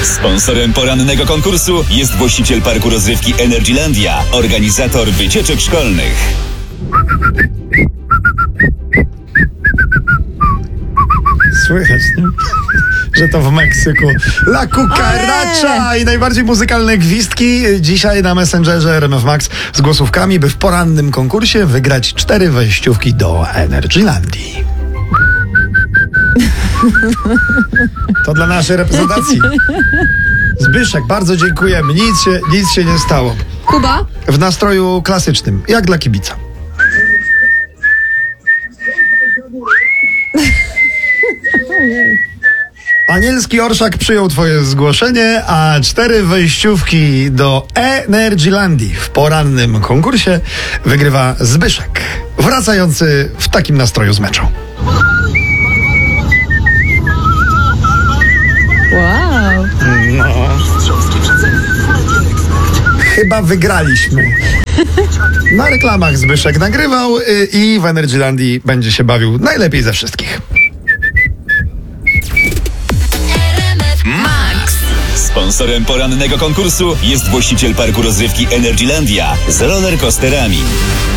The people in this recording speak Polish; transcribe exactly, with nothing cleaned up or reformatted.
Sponsorem porannego konkursu jest właściciel parku rozrywki Energylandia, organizator wycieczek szkolnych. Słychać, nie? Że to w Meksyku. La Cucaracha i najbardziej muzykalne gwizdki dzisiaj na Messengerze R M F Max z głosówkami, by w porannym konkursie wygrać cztery wejściówki do Energylandii. To dla naszej reprezentacji. Zbyszek, bardzo dziękujemy. Nic się, nic się nie stało. Kuba? W nastroju klasycznym, jak dla kibica. Anielski Orszak przyjął twoje zgłoszenie, a cztery wejściówki do Energylandii w porannym konkursie wygrywa Zbyszek, wracający w takim nastroju z meczu. Wow. No. Chyba wygraliśmy. Na reklamach Zbyszek nagrywał i w Energylandii będzie się bawił najlepiej ze wszystkich. Sponsorem porannego konkursu jest właściciel parku rozrywki Energylandia z rollercoasterami.